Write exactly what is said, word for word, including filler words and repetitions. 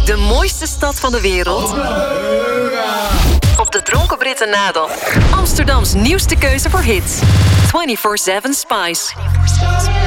De mooiste stad van de wereld. Op de Dronken Britten na dan. Amsterdams nieuwste keuze voor hits. vierentwintig zeven Spice.